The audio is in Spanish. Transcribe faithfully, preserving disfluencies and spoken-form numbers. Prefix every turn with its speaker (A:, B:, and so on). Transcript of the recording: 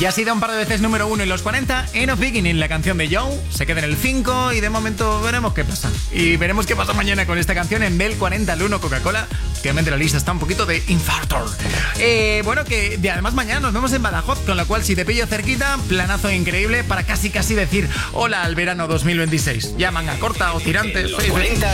A: Ya ha sido un par de veces número uno en los cuarenta. End of Beginning, la canción de Joe, se queda en el cinco y de momento veremos qué pasa. Y veremos qué pasa mañana con esta canción en Bell cuarenta al uno Coca-Cola. Obviamente la lista está un poquito de infarto. Eh, bueno, que de, además mañana nos vemos en Badajoz, con lo cual si te pillo cerquita, planazo increíble para casi casi decir hola al verano dos mil veintiséis. Ya manga corta o tirante.